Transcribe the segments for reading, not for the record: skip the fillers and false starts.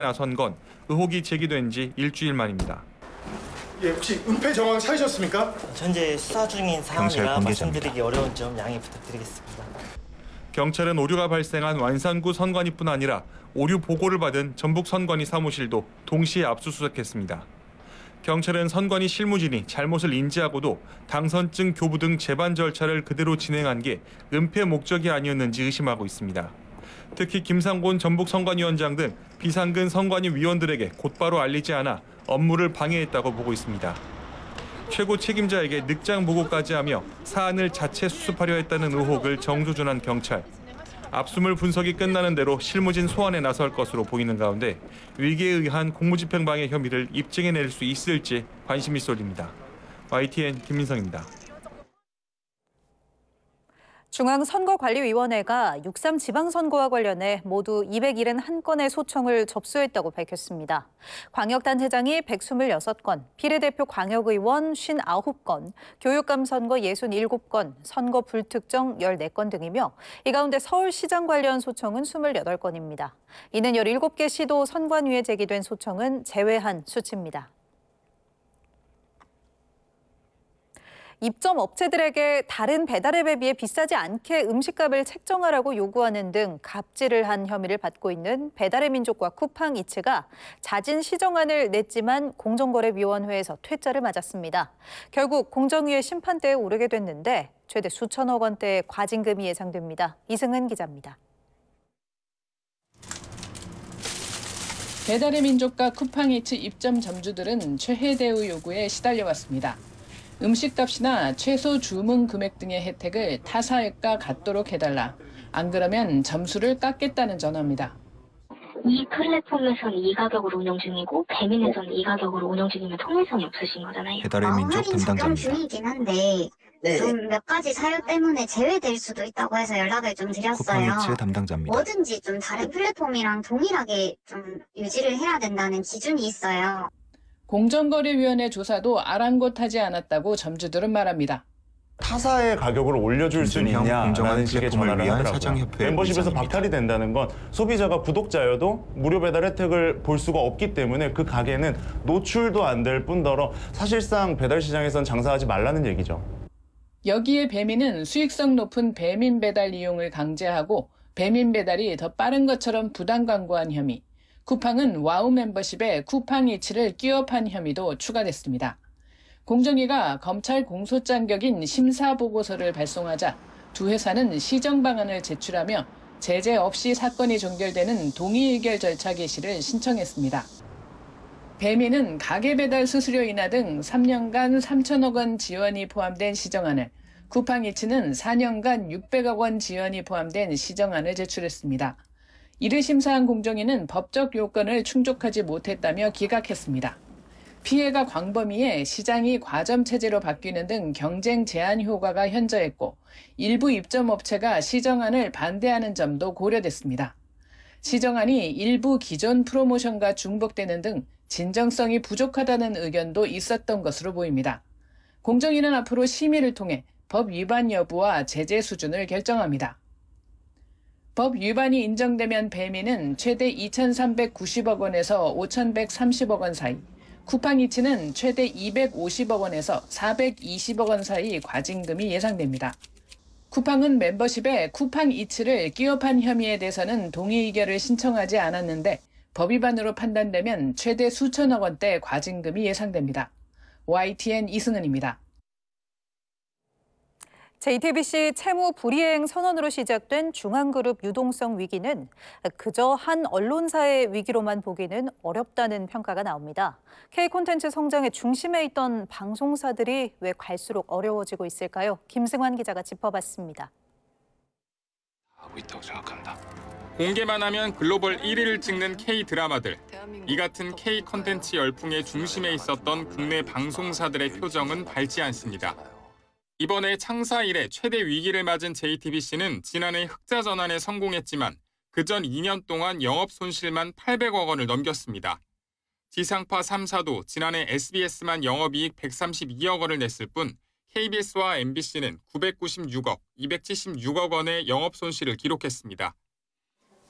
나선 건 의혹이 제기된 지 일주일 만입니다. 예, 혹시 은폐 정황 찾으셨습니까? 현재 수사 중인 상황이라 말씀드리기 어려운 점 양해 부탁드리겠습니다. 경찰은 오류가 발생한 완산구 선관위뿐 아니라 오류 보고를 받은 전북 선관위 사무실도 동시에 압수수색했습니다. 경찰은 선관위 실무진이 잘못을 인지하고도 당선증 교부 등 재반 절차를 그대로 진행한 게 은폐 목적이 아니었는지 의심하고 있습니다. 특히 김상곤 전북 선관위원장 등 비상근 선관위 위원들에게 곧바로 알리지 않아 업무를 방해했다고 보고 있습니다. 최고 책임자에게 늑장 보고까지 하며 사안을 자체 수습하려 했다는 의혹을 정조준한 경찰. 압수물 분석이 끝나는 대로 실무진 소환에 나설 것으로 보이는 가운데 위기에 의한 공무집행방해 혐의를 입증해낼 수 있을지 관심이 쏠립니다. YTN 김민성입니다. 중앙선거관리위원회가 6.3 지방선거와 관련해 모두 271건의 소청을 접수했다고 밝혔습니다. 광역단체장이 126건, 비례대표 광역의원 59건, 교육감 선거 67건, 선거 불특정 14건 등이며 이 가운데 서울시장 관련 소청은 28건입니다. 이는 17개 시도 선관위에 제기된 소청은 제외한 수치입니다. 입점 업체들에게 다른 배달앱에 비해 비싸지 않게 음식값을 책정하라고 요구하는 등 갑질을 한 혐의를 받고 있는 배달의 민족과 쿠팡이츠가 자진 시정안을 냈지만 공정거래위원회에서 퇴짜를 맞았습니다. 결국 공정위의 심판대에 오르게 됐는데 최대 수천억 원대의 과징금이 예상됩니다. 이승은 기자입니다. 배달의 민족과 쿠팡이츠 입점 점주들은 최해 대우 요구에 시달려왔습니다. 음식값이나 최소 주문 금액 등의 혜택을 타사앱과 같도록 해달라. 안 그러면 점수를 깎겠다는 전화입니다. 이 플랫폼에서는 이 가격으로 운영 중이고 배민에서는 이 가격으로 운영 중이면 통일성이 없으신 거잖아요. 배달의 민족 담당자입니다. 중이긴 한데 좀 몇 가지 사유 때문에 제외될 수도 있다고 해서 연락을 좀 드렸어요. 쿠팡이츠 담당자입니다. 뭐든지 좀 다른 플랫폼이랑 동일하게 좀 유지를 해야 된다는 기준이 있어요. 공정거래위원회 조사도 아랑곳하지 않았다고 점주들은 말합니다. 타사의 가격을 올려줄 수 있냐라는 식의 전화를 하더라고요. 멤버십에서 박탈이 된다는 건 소비자가 구독자여도 무료 배달 혜택을 볼 수가 없기 때문에 그 가게는 노출도 안 될 뿐더러 사실상 배달 시장에선 장사하지 말라는 얘기죠. 여기에 배민은 수익성 높은 배민 배달 이용을 강제하고 배민 배달이 더 빠른 것처럼 부당 광고한 혐의, 쿠팡은 와우 멤버십에 쿠팡이츠를 끼업한 혐의도 추가됐습니다. 공정위가 검찰 공소장 격인 심사보고서를 발송하자 두 회사는 시정 방안을 제출하며 제재 없이 사건이 종결되는 동의의결 절차 개시를 신청했습니다. 배민은 가게 배달 수수료 인하 등 3년간 3천억 원 지원이 포함된 시정안을, 쿠팡이츠는 4년간 600억 원 지원이 포함된 시정안을 제출했습니다. 이를 심사한 공정위는 법적 요건을 충족하지 못했다며 기각했습니다. 피해가 광범위해 시장이 과점 체제로 바뀌는 등 경쟁 제한 효과가 현저했고 일부 입점업체가 시정안을 반대하는 점도 고려됐습니다. 시정안이 일부 기존 프로모션과 중복되는 등 진정성이 부족하다는 의견도 있었던 것으로 보입니다. 공정위는 앞으로 심의를 통해 법 위반 여부와 제재 수준을 결정합니다. 법 위반이 인정되면 배민은 최대 2,390억 원에서 5,130억 원 사이, 쿠팡이츠는 최대 250억 원에서 420억 원 사이 과징금이 예상됩니다. 쿠팡은 멤버십에 쿠팡이츠를 끼업한 혐의에 대해서는 동의의결을 신청하지 않았는데 법 위반으로 판단되면 최대 수천억 원대 과징금이 예상됩니다. YTN 이승은입니다. JTBC 채무 불이행 선언으로 시작된 중앙그룹 유동성 위기는 그저 한 언론사의 위기로만 보기는 어렵다는 평가가 나옵니다. K콘텐츠 성장의 중심에 있던 방송사들이 왜 갈수록 어려워지고 있을까요? 김승환 기자가 짚어봤습니다. 하고 있다고 생각한다. 공개만 하면 글로벌 1위를 찍는 K-드라마들. 이 같은 K콘텐츠 열풍의 중심에 있었던 국내 방송사들의 표정은 밝지 않습니다. 이번에 창사 이래 최대 위기를 맞은 JTBC는 지난해 흑자 전환에 성공했지만 그전 2년 동안 영업 손실만 800억 원을 넘겼습니다. 지상파 3사도 지난해 SBS만 영업이익 132억 원을 냈을 뿐 KBS와 MBC는 996억, 276억 원의 영업 손실을 기록했습니다.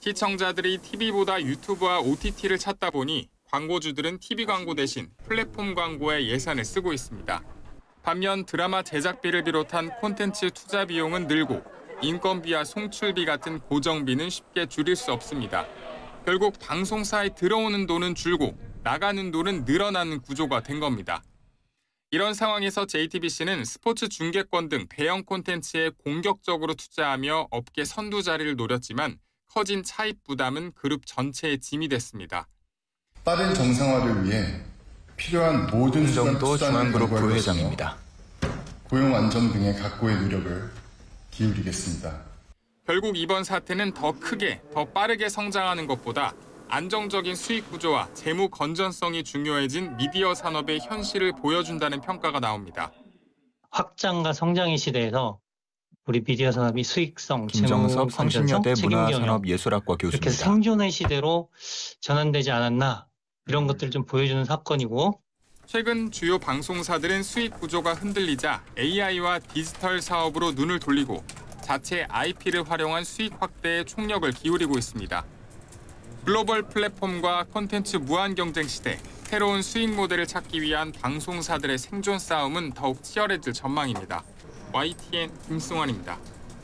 시청자들이 TV보다 유튜브와 OTT를 찾다 보니 광고주들은 TV 광고 대신 플랫폼 광고에 예산을 쓰고 있습니다. 반면 드라마 제작비를 비롯한 콘텐츠 투자 비용은 늘고 인건비와 송출비 같은 고정비는 쉽게 줄일 수 없습니다. 결국 방송사에 들어오는 돈은 줄고 나가는 돈은 늘어나는 구조가 된 겁니다. 이런 상황에서 JTBC는 스포츠 중계권 등 대형 콘텐츠에 공격적으로 투자하며 업계 선두 자리를 노렸지만 커진 차입 부담은 그룹 전체의 짐이 됐습니다. 빠른 정상화를 위해 필요한 모든 정도 중앙그룹 부회장입니다. 고용 안정 등의 각고의 노력을 기울이겠습니다. 결국 이번 사태는 더 크게, 더 빠르게 성장하는 것보다 안정적인 수익 구조와 재무 건전성이 중요해진 미디어 산업의 현실을 보여준다는 평가가 나옵니다. 확장과 성장의 시대에서 우리 미디어 산업이 수익성, 재무 김정섭 건전성, 성신여대 책임 경영 문화산업예술학과 이렇게 교수입니다. 생존의 시대로 전환되지 않았나 이런 것들을 좀 보여주는 사건이고 최근 주요 방송사들은 수익 구조가 흔들리자 AI와 디지털 사업으로 눈을 돌리고 자체 IP를 활용한 수익 확대에 총력을 기울이고 있습니다. 글로벌 플랫폼과 콘텐츠 무한 경쟁 시대, 새로운 수익 모델을 찾기 위한 방송사들의 생존 싸움은 더욱 치열해질 전망입니다. YTN 김승환입니다.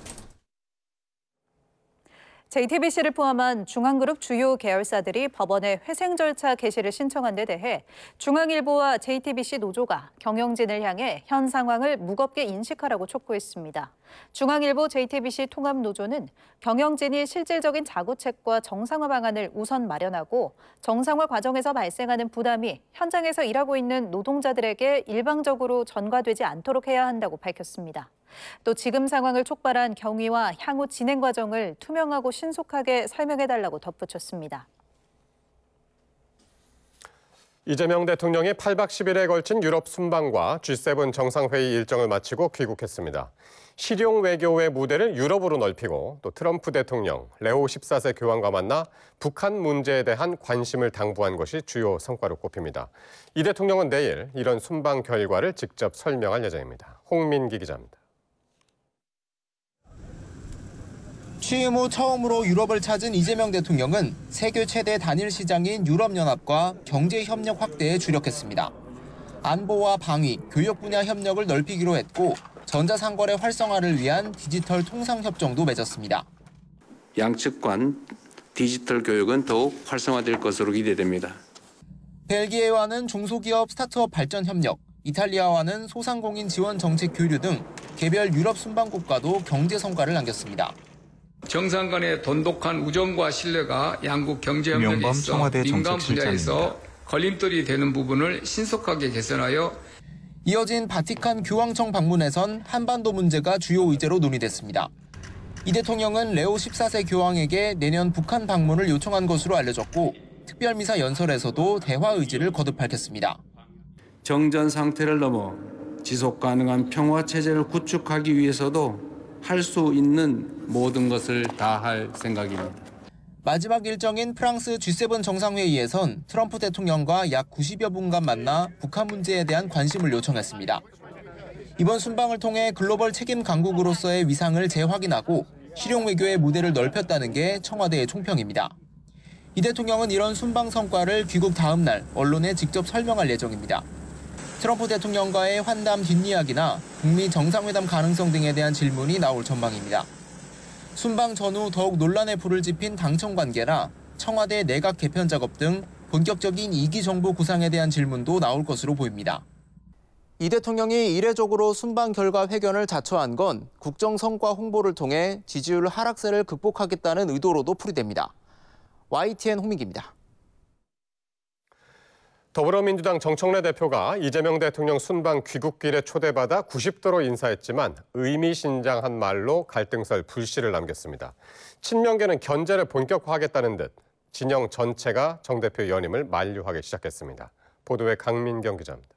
JTBC를 포함한 중앙그룹 주요 계열사들이 법원에 회생 절차 개시를 신청한 데 대해 중앙일보와 JTBC 노조가 경영진을 향해 현 상황을 무겁게 인식하라고 촉구했습니다. 중앙일보 JTBC 통합노조는 경영진이 실질적인 자구책과 정상화 방안을 우선 마련하고 정상화 과정에서 발생하는 부담이 현장에서 일하고 있는 노동자들에게 일방적으로 전가되지 않도록 해야 한다고 밝혔습니다. 또 지금 상황을 촉발한 경위와 향후 진행 과정을 투명하고 신속하게 설명해달라고 덧붙였습니다. 이재명 대통령이 8박 10일에 걸친 유럽 순방과 G7 정상회의 일정을 마치고 귀국했습니다. 실용 외교의 무대를 유럽으로 넓히고 또 트럼프 대통령, 레오 14세 교황과 만나 북한 문제에 대한 관심을 당부한 것이 주요 성과로 꼽힙니다. 이 대통령은 내일 이런 순방 결과를 직접 설명할 예정입니다. 홍민기 기자입니다. 취임 후 처음으로 유럽을 찾은 이재명 대통령은 세계 최대 단일 시장인 유럽연합과 경제협력 확대에 주력했습니다. 안보와 방위, 교육 분야 협력을 넓히기로 했고 전자상거래 활성화를 위한 디지털 통상협정도 맺었습니다. 양측 간 디지털 교육은 더욱 활성화될 것으로 기대됩니다. 벨기에와는 중소기업 스타트업 발전 협력, 이탈리아와는 소상공인 지원 정책 교류 등 개별 유럽 순방국과도 경제 성과를 남겼습니다. 정상 간의 돈독한 우정과 신뢰가 양국 경제 협력에 있어 민간 분야에서 걸림돌이 되는 부분을 신속하게 개선하여 이어진 바티칸 교황청 방문에선 한반도 문제가 주요 의제로 논의됐습니다. 이 대통령은 레오 14세 교황에게 내년 북한 방문을 요청한 것으로 알려졌고 특별미사 연설에서도 대화 의지를 거듭 밝혔습니다. 정전 상태를 넘어 지속 가능한 평화 체제를 구축하기 위해서도 할 수 있는 모든 것을 다할 생각입니다. 마지막 일정인 프랑스 G7 정상회의에선 트럼프 대통령과 약 90여 분간 만나 북한 문제에 대한 관심을 요청했습니다. 이번 순방을 통해 글로벌 책임 강국으로서의 위상을 재확인하고 실용 외교의 무대를 넓혔다는 게 청와대의 총평입니다. 이 대통령은 이런 순방 성과를 귀국 다음 날 언론에 직접 설명할 예정입니다. 트럼프 대통령과의 환담 뒷이야기나 북미 정상회담 가능성 등에 대한 질문이 나올 전망입니다. 순방 전후 더욱 논란에 불을 지핀 당청 관계나 청와대 내각 개편 작업 등 본격적인 2기 정부 구상에 대한 질문도 나올 것으로 보입니다. 이 대통령이 이례적으로 순방 결과 회견을 자처한 건 국정 성과 홍보를 통해 지지율 하락세를 극복하겠다는 의도로도 풀이됩니다. YTN 홍민기입니다. 더불어민주당 정청래 대표가 이재명 대통령 순방 귀국길에 초대받아 90도로 인사했지만 의미심장한 말로 갈등설 불씨를 남겼습니다. 친명계는 견제를 본격화하겠다는 듯 진영 전체가 정 대표의 연임을 만류하기 시작했습니다. 보도에 강민경 기자입니다.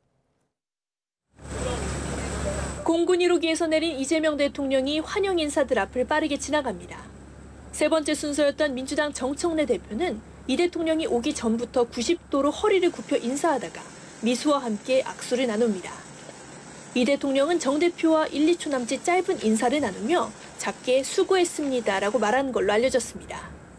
공군 1호기에서 내린 이재명 대통령이 환영 인사들 앞을 빠르게 지나갑니다. 세 번째 순서였던 민주당 정청래 대표는 이 대통령이 오기 전부터 90도로 허리를 굽혀 인사하다가 미소와 함께 악수를 나눕니다. 이 대통령은 정 대표와 1, 2초 남짓 짧은 인사를 나누며 작게 수고했습니다라고 말한 걸로 알려졌습니다.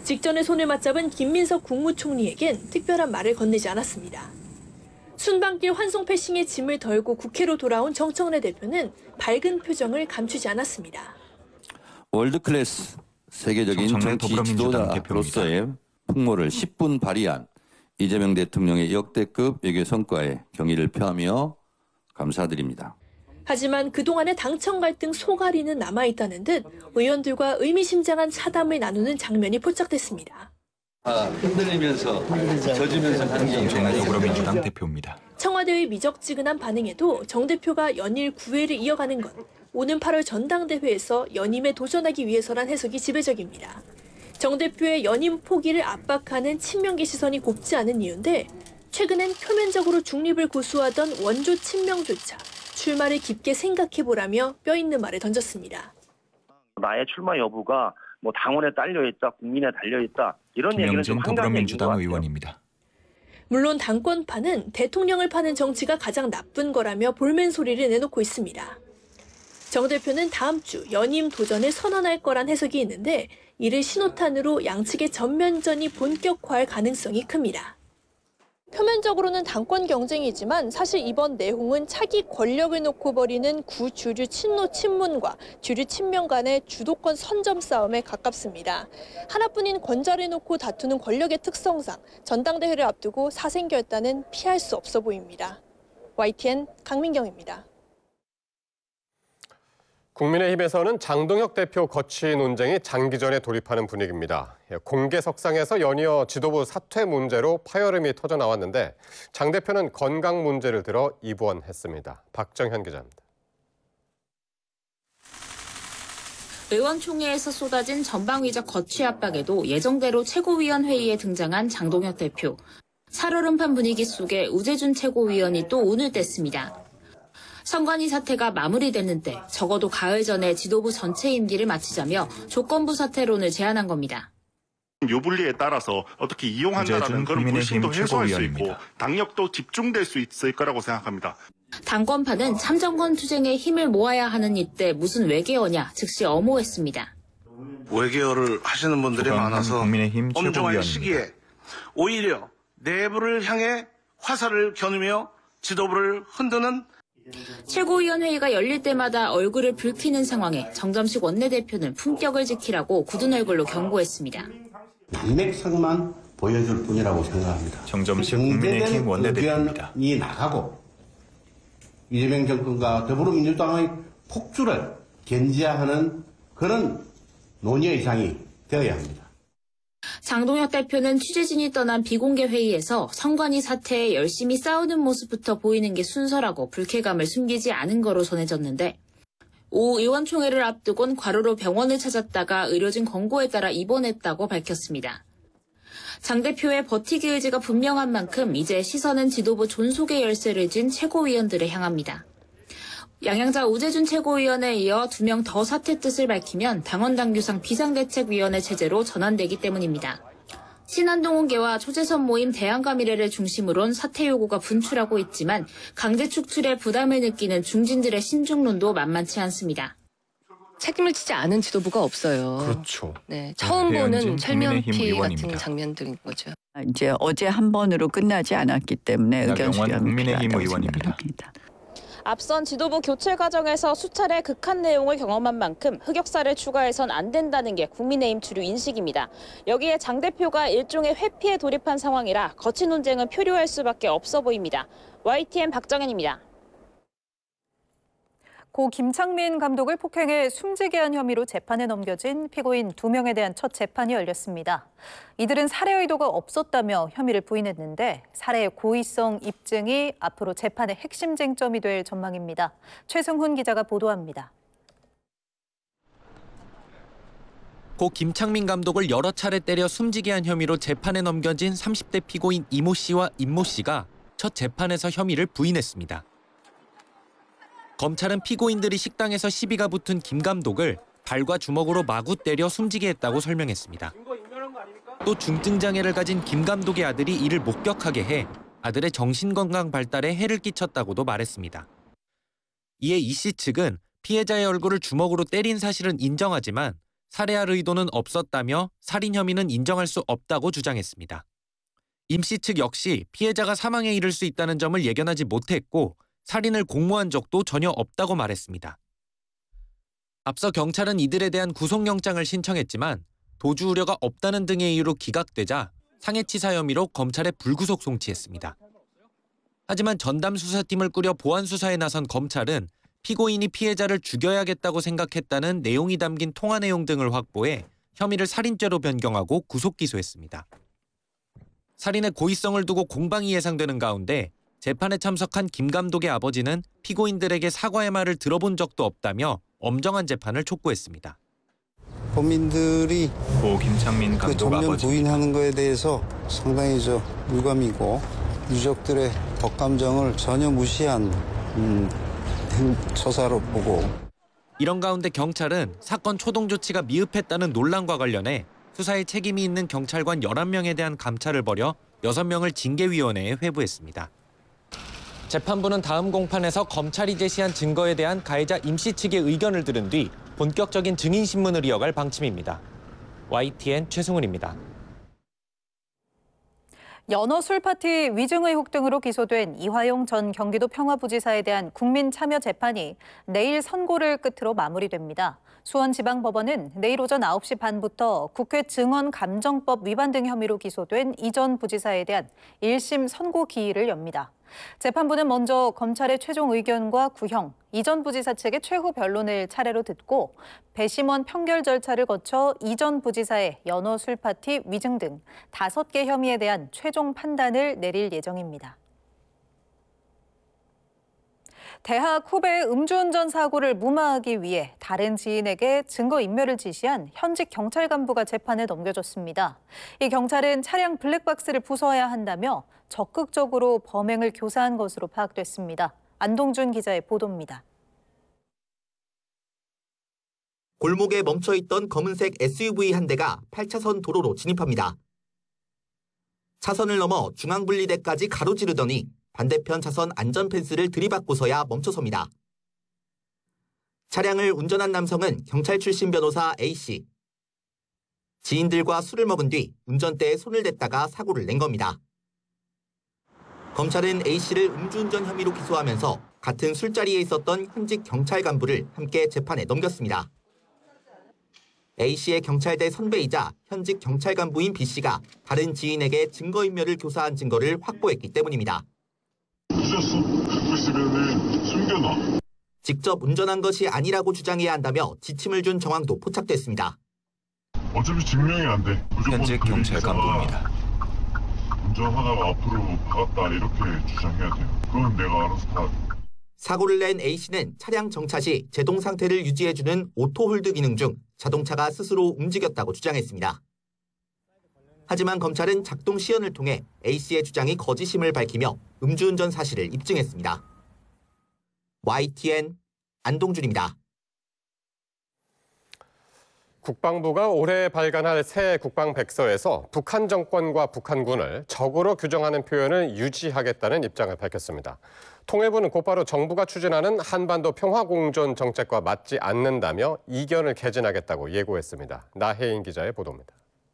직전에 손을 맞잡은 김민석 국무총리에겐 특별한 말을 건네지 않았습니다. 순방길 환송 패싱의 짐을 덜고 국회로 돌아온 정청래 대표는 밝은 표정을 감추지 않았습니다. 월드클래스 세계적인 정치 지도자로서의 풍모를 10분 발휘한 이재명 대통령의 역대급 외교 성과에 경의를 표하며 감사드립니다. 하지만 그동안의 당청 갈등 소갈이는 남아있다는 듯 의원들과 의미심장한 차담을 나누는 장면이 포착됐습니다. 흔들리면서 젖으면서 하는 게 더불어민주당 대표입니다. 청와대의 미적지근한 반응에도 정 대표가 연일 구회를 이어가는 건 오는 8월 전당대회에서 연임에 도전하기 위해서란 해석이 지배적입니다. 정 대표의 연임 포기를 압박하는 친명계 시선이 곱지 않은 이유인데 최근엔 표면적으로 중립을 고수하던 원조 친명조차 출마를 깊게 생각해보라며 뼈있는 말을 던졌습니다. 나의 출마 여부가 뭐 당원에 딸려있다, 국민에 달려있다 이런 얘기는 좀 더불어민주당 의원입니다. 물론 당권파는 대통령을 파는 정치가 가장 나쁜 거라며 볼멘 소리를 내놓고 있습니다. 정 대표는 다음 주 연임 도전을 선언할 거란 해석이 있는데 이를 신호탄으로 양측의 전면전이 본격화할 가능성이 큽니다. 표면적으로는 당권 경쟁이지만 사실 이번 내홍은 차기 권력을 놓고 벌이는 구주류 친노 친문과 주류 친명 간의 주도권 선점 싸움에 가깝습니다. 하나뿐인 권자를 놓고 다투는 권력의 특성상 전당대회를 앞두고 사생결단은 피할 수 없어 보입니다. YTN 강민경입니다. 국민의힘에서는 장동혁 대표 거취 논쟁이 장기전에 돌입하는 분위기입니다. 공개석상에서 연이어 지도부 사퇴 문제로 파열음이 터져나왔는데 장 대표는 건강 문제를 들어 입원했습니다. 박정현 기자입니다. 의원총회에서 쏟아진 전방위적 거취 압박에도 예정대로 최고위원회의에 등장한 장동혁 대표. 살얼음판 분위기 속에 우재준 최고위원이 또 운을 뗐습니다. 선관위 사태가 마무리됐는데 적어도 가을 전에 지도부 전체 임기를 마치자며 조건부 사퇴론을 제안한 겁니다. 유불리에 따라서 어떻게 이용한다라는 그런 불신도 해소할 수 있고 당력도 집중될 수 있을 거라고 생각합니다. 당권파는 참정권 투쟁에 힘을 모아야 하는 이때 무슨 외계어냐 즉시 엄호했습니다. 외계어를 하시는 분들이 많아서 엄중한 시기에 오히려 내부를 향해 화살을 겨누며 지도부를 흔드는 최고위원회의가 열릴 때마다 얼굴을 붉히는 상황에 정점식 원내대표는 품격을 지키라고 굳은 얼굴로 경고했습니다. 양맥성만 보여줄 뿐이라고 생각합니다. 정점식 국민의힘 원내대표입니다. 이 나가고 이재명 정권과 더불어민주당의 폭주를 견제하는 그런 논의의 장이 되어야 합니다. 장동혁 대표는 취재진이 떠난 비공개 회의에서 선관위 사태에 열심히 싸우는 모습부터 보이는 게 순서라고 불쾌감을 숨기지 않은 거로 전해졌는데 오후 의원총회를 앞두곤 과로로 병원을 찾았다가 의료진 권고에 따라 입원했다고 밝혔습니다. 장 대표의 버티기 의지가 분명한 만큼 이제 시선은 지도부 존속의 열쇠를 쥔 최고위원들에 향합니다. 양양자 우재준 최고위원에 이어 2명 더 사퇴 뜻을 밝히면 당원당규상 비상대책위원회 체제로 전환되기 때문입니다. 신한동훈계와 초재선 모임 대한가미래를 중심으론 사퇴 요구가 분출하고 있지만 강제 축출에 부담을 느끼는 중진들의 신중론도 만만치 않습니다. 책임을 지지 않은 지도부가 없어요. 그렇죠. 네, 처음 보는 철면피 같은 장면들인 거죠. 이제 어제 한 번으로 끝나지 않았기 때문에 의견 수렴이 필요하다고 생각합니다. 앞선 지도부 교체 과정에서 수차례 극한 내용을 경험한 만큼 흑역사를 추가해선 안 된다는 게 국민의힘 주류 인식입니다. 여기에 장 대표가 일종의 회피에 돌입한 상황이라 거친 논쟁은 표류할 수밖에 없어 보입니다. YTN 박정현입니다. 고 김창민 감독을 폭행해 숨지게 한 혐의로 재판에 넘겨진 피고인 2명에 대한 첫 재판이 열렸습니다. 이들은 살해 의도가 없었다며 혐의를 부인했는데 살해의 고의성 입증이 앞으로 재판의 핵심 쟁점이 될 전망입니다. 최승훈 기자가 보도합니다. 고 김창민 감독을 여러 차례 때려 숨지게 한 혐의로 재판에 넘겨진 30대 피고인 이모 씨와 임모 씨가 첫 재판에서 혐의를 부인했습니다. 검찰은 피고인들이 식당에서 시비가 붙은 김 감독을 발과 주먹으로 마구 때려 숨지게 했다고 설명했습니다. 또 중증장애를 가진 김 감독의 아들이 이를 목격하게 해 아들의 정신건강 발달에 해를 끼쳤다고도 말했습니다. 이에 이 씨 측은 피해자의 얼굴을 주먹으로 때린 사실은 인정하지만 살해할 의도는 없었다며 살인 혐의는 인정할 수 없다고 주장했습니다. 임 씨 측 역시 피해자가 사망에 이를 수 있다는 점을 예견하지 못했고 살인을 공모한 적도 전혀 없다고 말했습니다. 앞서 경찰은 이들에 대한 구속영장을 신청했지만 도주 우려가 없다는 등의 이유로 기각되자 상해치사 혐의로 검찰에 불구속 송치했습니다. 하지만 전담 수사팀을 꾸려 보안 수사에 나선 검찰은 피고인이 피해자를 죽여야겠다고 생각했다는 내용이 담긴 통화 내용 등을 확보해 혐의를 살인죄로 변경하고 구속 기소했습니다. 살인의 고의성을 두고 공방이 예상되는 가운데 재판에 참석한 김 감독의 아버지는 피고인들에게 사과의 말을 들어본 적도 없다며 엄정한 재판을 촉구했습니다. 범인들이 고 김창민 감독 전면 아버지 부인하는 거에 대해서 상당히 물감이고 유족들의 덕감정을 전혀 무시한 처사로 보고. 이런 가운데 경찰은 사건 초동 조치가 미흡했다는 논란과 관련해 수사에 책임이 있는 경찰관 11명에 대한 감찰을 벌여 6명을 징계위원회에 회부했습니다. 재판부는 다음 공판에서 검찰이 제시한 증거에 대한 가해자 임 씨 측의 의견을 들은 뒤 본격적인 증인신문을 이어갈 방침입니다. YTN 최승훈입니다. 연어 술 파티 위증 의혹 등으로 기소된 이화영 전 경기도 평화부지사에 대한 국민참여 재판이 내일 선고를 끝으로 마무리됩니다. 수원지방법원은 내일 오전 9시 반부터 국회 증언감정법 위반 등 혐의로 기소된 이 전 부지사에 대한 1심 선고 기일을 엽니다. 재판부는 먼저 검찰의 최종 의견과 구형, 이 전 부지사 측의 최후 변론을 차례로 듣고 배심원 평결 절차를 거쳐 이 전 부지사의 연어 술 파티 위증 등 5개 혐의에 대한 최종 판단을 내릴 예정입니다. 대학 후배의 음주운전 사고를 무마하기 위해 다른 지인에게 증거인멸을 지시한 현직 경찰 간부가 재판에 넘겨졌습니다. 이 경찰은 차량 블랙박스를 부숴야 한다며 적극적으로 범행을 교사한 것으로 파악됐습니다. 안동준 기자의 보도입니다. 골목에 멈춰있던 검은색 SUV 한 대가 8차선 도로로 진입합니다. 차선을 넘어 중앙분리대까지 가로지르더니 반대편 차선 안전펜스를 들이받고서야 멈춰섭니다. 차량을 운전한 남성은 경찰 출신 변호사 A씨. 지인들과 술을 먹은 뒤 운전대에 손을 댔다가 사고를 낸 겁니다. 검찰은 A씨를 음주운전 혐의로 기소하면서 같은 술자리에 있었던 현직 경찰 간부를 함께 재판에 넘겼습니다. A씨의 경찰대 선배이자 현직 경찰 간부인 B씨가 다른 지인에게 증거인멸을 교사한 증거를 확보했기 때문입니다. 잊었어? 갖고 있으면 숨겨놔. 직접 운전한 것이 아니라고 주장해야 한다며 지침을 준 정황도 포착됐습니다. 어차피 증명이 안 돼. 현직 경찰 간부입니다. 운전하다가 앞으로 박았다 이렇게 주장해야 돼요. 그건 내가 알아서 다. 사고를 낸 A씨는 차량 정차 시 제동 상태를 유지해주는 오토홀드 기능 중 자동차가 스스로 움직였다고 주장했습니다. 하지만 검찰은 작동 시연을 통해 A씨의 주장이 거짓임을 밝히며 음주운전 사실을 입증했습니다. YTN 안동준입니다. 국방부가 올해 발간할 새 국방백서에서 북한 정권과 북한군을 적으로 규정하는 표현을 유지하겠다는 입장을 밝혔습니다. 통일부는 곧바로 정부가 추진하는 한반도 평화공존 정책과 맞지 않는다며 이견을 개진하겠다고 예고했습니다. 나혜인 기자의 보도입니다.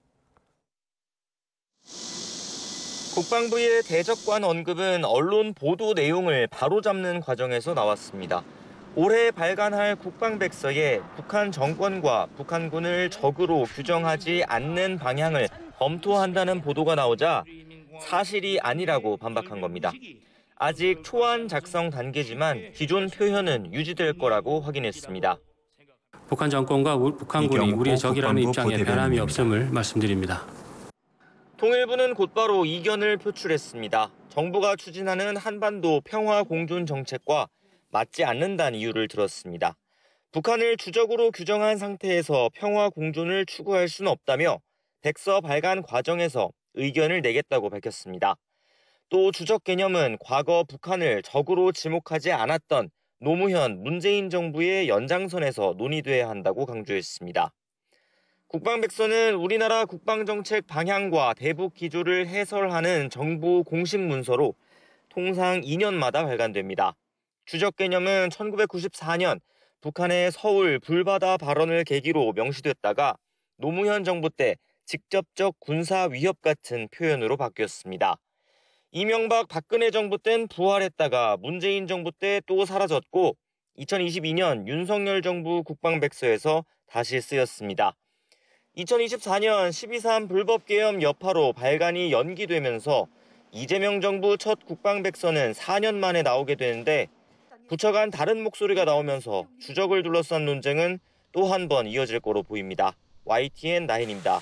국방부의 대적관 언급은 언론 보도 내용을 바로잡는 과정에서 나왔습니다. 올해 발간할 국방백서에 북한 정권과 북한군을 적으로 규정하지 않는 방향을 검토한다는 보도가 나오자 사실이 아니라고 반박한 겁니다. 아직 초안 작성 단계지만 기존 표현은 유지될 거라고 확인했습니다. 북한 정권과 북한군이 우리의 적이라는 입장에 변함이 없음을 말씀드립니다. 통일부는 곧바로 이견을 표출했습니다. 정부가 추진하는 한반도 평화 공존 정책과 맞지 않는다는 이유를 들었습니다. 북한을 주적으로 규정한 상태에서 평화 공존을 추구할 수는 없다며 백서 발간 과정에서 의견을 내겠다고 밝혔습니다. 또 주적 개념은 과거 북한을 적으로 지목하지 않았던 노무현, 문재인 정부의 연장선에서 논의돼야 한다고 강조했습니다. 국방백서는 우리나라 국방정책 방향과 대북 기조를 해설하는 정부 공식 문서로 통상 2년마다 발간됩니다. 주적 개념은 1994년 북한의 서울 불바다 발언을 계기로 명시됐다가 노무현 정부 때 직접적 군사 위협 같은 표현으로 바뀌었습니다. 이명박 박근혜 정부 땐 부활했다가 문재인 정부 때 또 사라졌고 2022년 윤석열 정부 국방백서에서 다시 쓰였습니다. 2024년 12.3 불법계엄 여파로 발간이 연기되면서 이재명 정부 첫 국방백서는 4년 만에 나오게 되는데 부처 간 다른 목소리가 나오면서 주적을 둘러싼 논쟁은 또 한 번 이어질 거로 보입니다. YTN 나인입니다.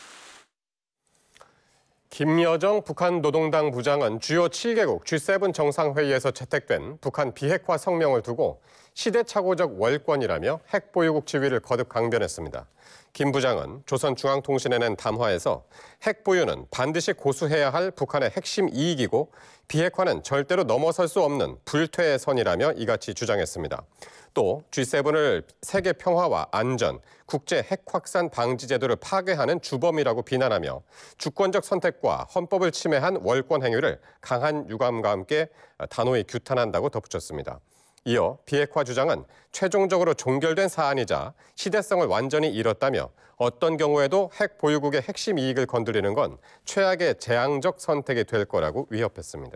김여정 북한 노동당 부장은 주요 7개국 G7 정상회의에서 채택된 북한 비핵화 성명을 두고 시대착오적 월권이라며 핵 보유국 지위를 거듭 강변했습니다. 김 부장은 조선중앙통신에 낸 담화에서 핵 보유는 반드시 고수해야 할 북한의 핵심 이익이고 비핵화는 절대로 넘어설 수 없는 불퇴의 선이라며 이같이 주장했습니다. 또 G7을 세계 평화와 안전, 국제 핵 확산 방지 제도를 파괴하는 주범이라고 비난하며 주권적 선택과 헌법을 침해한 월권 행위를 강한 유감과 함께 단호히 규탄한다고 덧붙였습니다. 이어 비핵화 주장은 최종적으로 종결된 사안이자 시대성을 완전히 잃었다며 어떤 경우에도 핵 보유국의 핵심 이익을 건드리는 건 최악의 재앙적 선택이 될 거라고 위협했습니다.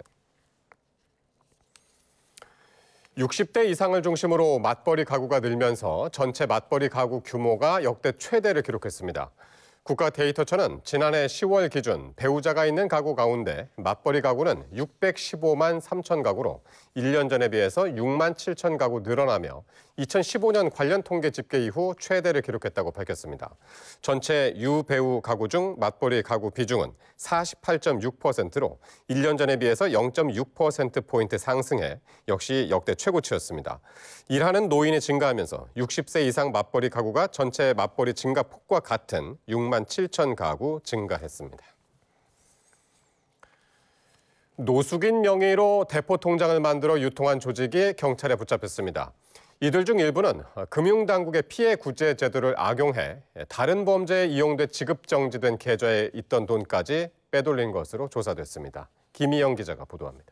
60대 이상을 중심으로 맞벌이 가구가 늘면서 전체 맞벌이 가구 규모가 역대 최대를 기록했습니다. 국가데이터처는 지난해 10월 기준 배우자가 있는 가구 가운데 맞벌이 가구는 615만 3천 가구로 1년 전에 비해서 6만 7천 가구 늘어나며 2015년 관련 통계 집계 이후 최대를 기록했다고 밝혔습니다. 전체 유배우 가구 중 맞벌이 가구 비중은 48.6%로 1년 전에 비해서 0.6%포인트 상승해 역시 역대 최고치였습니다. 일하는 노인이 증가하면서 60세 이상 맞벌이 가구가 전체 맞벌이 증가 폭과 같은 6만 7천 가구 증가했습니다. 노숙인 명의로 대포 통장을 만들어 유통한 조직이 경찰에 붙잡혔습니다. 이들 중 일부는 금융당국의 피해 구제 제도를 악용해 다른 범죄에 이용돼 지급 정지된 계좌에 있던 돈까지 빼돌린 것으로 조사됐습니다. 김희영 기자가 보도합니다.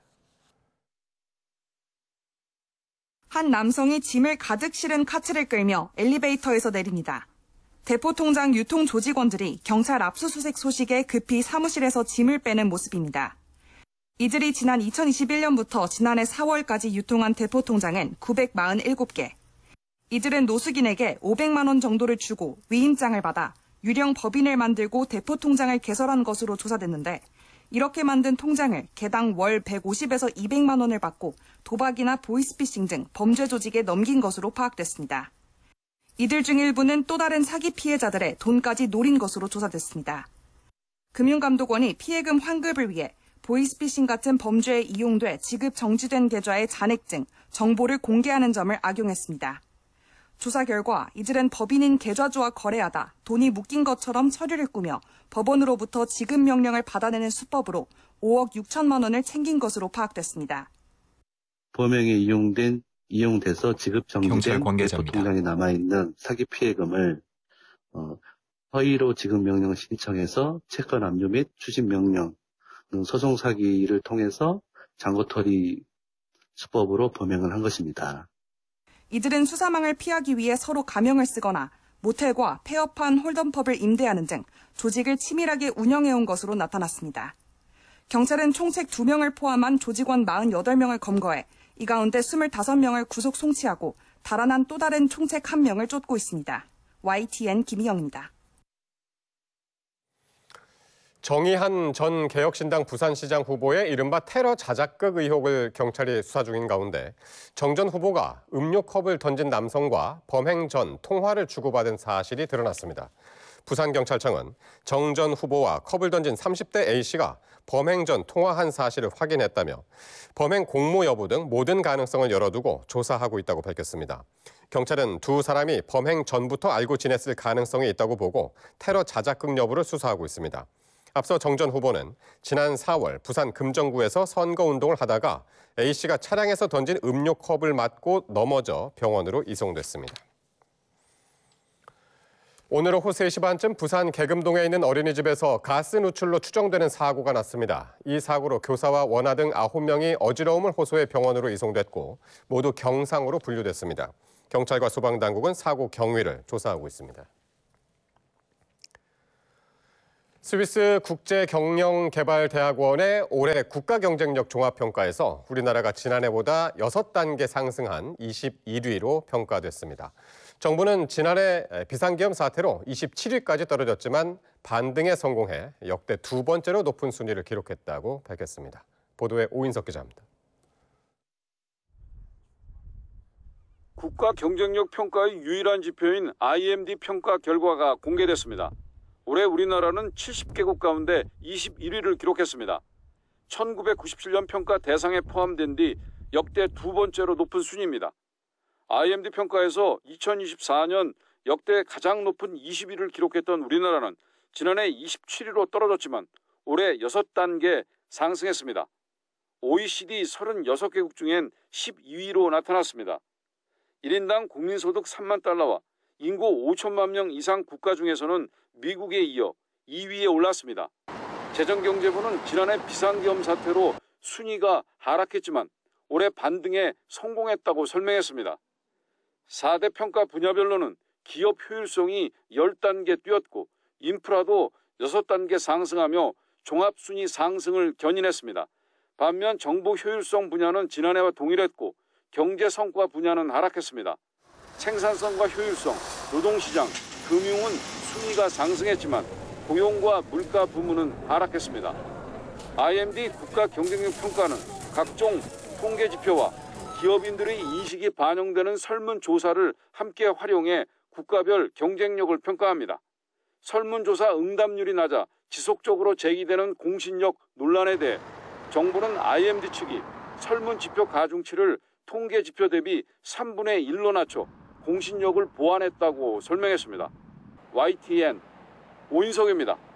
한 남성이 짐을 가득 실은 카트를 끌며 엘리베이터에서 내립니다. 대포통장 유통 조직원들이 경찰 압수수색 소식에 급히 사무실에서 짐을 빼는 모습입니다. 이들이 지난 2021년부터 지난해 4월까지 유통한 대포통장은 947개. 이들은 노숙인에게 500만 원 정도를 주고 위임장을 받아 유령 법인을 만들고 대포통장을 개설한 것으로 조사됐는데 이렇게 만든 통장을 개당 월 150에서 200만 원을 받고 도박이나 보이스피싱 등 범죄 조직에 넘긴 것으로 파악됐습니다. 이들 중 일부는 또 다른 사기 피해자들의 돈까지 노린 것으로 조사됐습니다. 금융감독원이 피해금 환급을 위해 보이스피싱 같은 범죄에 이용돼 지급 정지된 계좌의 잔액증, 정보를 공개하는 점을 악용했습니다. 조사 결과 이들은 법인인 계좌주와 거래하다 돈이 묶인 것처럼 서류를 꾸며 법원으로부터 지급 명령을 받아내는 수법으로 5억 6천만 원을 챙긴 것으로 파악됐습니다. 범행에 이용돼서 지급 정지된 대포통장에 남아있는 사기 피해금을 허위로 지급 명령을 신청해서 채권 압류 및 추진 명령 등 소송 사기를 통해서 잔고털이 수법으로 범행을 한 것입니다. 이들은 수사망을 피하기 위해 서로 가명을 쓰거나 모텔과 폐업한 홀덤펍을 임대하는 등 조직을 치밀하게 운영해온 것으로 나타났습니다. 경찰은 총책 2명을 포함한 조직원 48명을 검거해 이 가운데 25명을 구속 송치하고 달아난 또 다른 총책 1명을 쫓고 있습니다. YTN 김희영입니다. 정의한 전 개혁신당 부산시장 후보의 이른바 테러 자작극 의혹을 경찰이 수사 중인 가운데 정 전 후보가 음료컵을 던진 남성과 범행 전 통화를 주고받은 사실이 드러났습니다. 부산경찰청은 정 전 후보와 컵을 던진 30대 A씨가 범행 전 통화한 사실을 확인했다며 범행 공모 여부 등 모든 가능성을 열어두고 조사하고 있다고 밝혔습니다. 경찰은 두 사람이 범행 전부터 알고 지냈을 가능성이 있다고 보고 테러 자작극 여부를 수사하고 있습니다. 앞서 정 전 후보는 지난 4월 부산 금정구에서 선거운동을 하다가 A씨가 차량에서 던진 음료컵을 맞고 넘어져 병원으로 이송됐습니다. 오늘 오후 3시 반쯤 부산 계금동에 있는 어린이집에서 가스 누출로 추정되는 사고가 났습니다. 이 사고로 교사와 원아 등 9명이 어지러움을 호소해 병원으로 이송됐고 모두 경상으로 분류됐습니다. 경찰과 소방당국은 사고 경위를 조사하고 있습니다. 스위스 국제경영개발대학원의 올해 국가경쟁력 종합평가에서 우리나라가 지난해보다 6단계 상승한 21위로 평가됐습니다. 정부는 지난해 비상계엄 사태로 27위까지 떨어졌지만 반등에 성공해 역대 두 번째로 높은 순위를 기록했다고 밝혔습니다. 보도에 오인석 기자입니다. 국가 경쟁력 평가의 유일한 지표인 IMD 평가 결과가 공개됐습니다. 올해 우리나라는 70개국 가운데 21위를 기록했습니다. 1997년 평가 대상에 포함된 뒤 역대 두 번째로 높은 순위입니다. IMD 평가에서 2024년 역대 가장 높은 20위를 기록했던 우리나라는 지난해 27위로 떨어졌지만 올해 6단계 상승했습니다. OECD 36개국 중엔 12위로 나타났습니다. 1인당 국민소득 3만 달러와 인구 5천만 명 이상 국가 중에서는 미국에 이어 2위에 올랐습니다. 재정경제부는 지난해 비상계엄 사태로 순위가 하락했지만 올해 반등에 성공했다고 설명했습니다. 4대 평가 분야별로는 기업 효율성이 10단계 뛰었고 인프라도 6단계 상승하며 종합순위 상승을 견인했습니다. 반면 정보 효율성 분야는 지난해와 동일했고 경제 성과 분야는 하락했습니다. 생산성과 효율성, 노동시장, 금융은 순위가 상승했지만 고용과 물가 부문은 하락했습니다. IMD 국가 경쟁력 평가는 각종 통계 지표와 기업인들의 인식이 반영되는 설문조사를 함께 활용해 국가별 경쟁력을 평가합니다. 설문조사 응답률이 낮아 지속적으로 제기되는 공신력 논란에 대해 정부는 IMD 측이 설문지표 가중치를 통계지표 대비 3분의 1로 낮춰 공신력을 보완했다고 설명했습니다. YTN 오인석입니다.